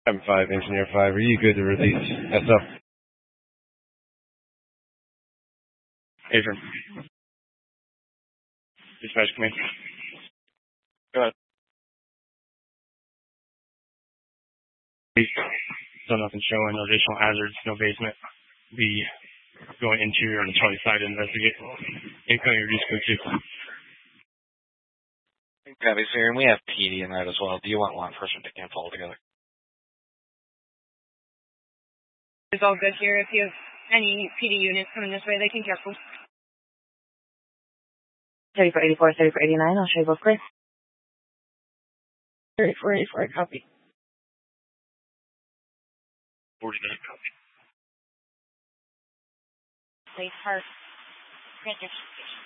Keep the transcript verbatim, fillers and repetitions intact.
I'm five, Engineer five. Are you good to release S O? Adrian. Dispatch command. Go ahead. So nothing showing, no additional hazards, no basement. Be going interior on the Charlie side to investigate. Incoming reduce code two. Copy, sir, and we have P D in that as well. Do you want law enforcement to cancel altogether? It's all good here. If you have any P D units coming this way, they can cancel. thirty-four eighty-four, thirty-four eighty-nine, I'll show you both clear. thirty-four eighty-four, copy. forty-nine, copy. Safe Heart.